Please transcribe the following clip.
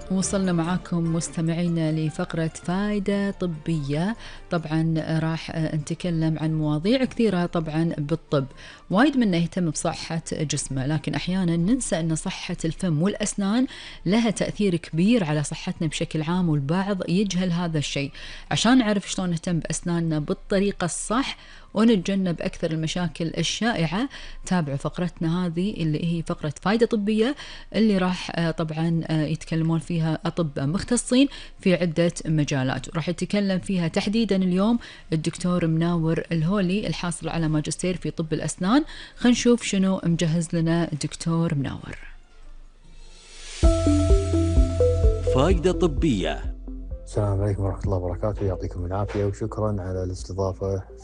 وصلنا معاكم مستمعينا لفقرة فائدة طبية. طبعا راح نتكلم عن مواضيع كثيرة طبعا بالطب. وايد منا يهتم بصحة جسمه، لكن أحيانا ننسى أن صحة الفم والأسنان لها تأثير كبير على صحتنا بشكل عام، والبعض يجهل هذا الشيء. عشان نعرف شلون نهتم بأسناننا بالطريقة الصح ونتجنب أكثر المشاكل الشائعة، تابعوا فقرتنا هذه اللي هي فقرة فائدة طبية، اللي راح طبعا يتكلمون فيها أطباء مختصين في عدة مجالات. راح يتكلم فيها تحديدا اليوم الدكتور مناور الهولي، الحاصل على ماجستير في طب الأسنان. خلينا نشوف شنو مجهز لنا الدكتور مناور. فائدة طبية. السلام عليكم ورحمة الله وبركاته، يعطيكم العافية وشكرا على الاستضافة